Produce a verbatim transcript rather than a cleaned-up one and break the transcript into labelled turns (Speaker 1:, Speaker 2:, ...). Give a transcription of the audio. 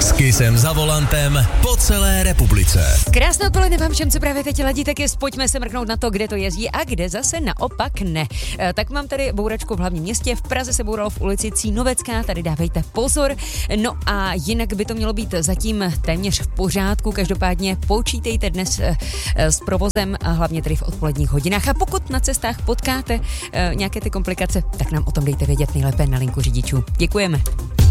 Speaker 1: S Kissem za volantem po celé republice.
Speaker 2: Krásné odpoledne vám všem, co právě teď ladí, tak je pojďme se mrknout na to, kde to jezdí a kde zase naopak ne. E, tak mám tady bouračku v hlavním městě, v Praze se bouralo v ulici Cínovecká, tady dávejte pozor. No a jinak by to mělo být zatím téměř v pořádku, každopádně počítejte dnes e, s provozem a hlavně tady v odpoledních hodinách. A pokud na cestách potkáte e, nějaké ty komplikace, tak nám o tom dejte vědět nejlépe na linku řidičů. Děkujeme.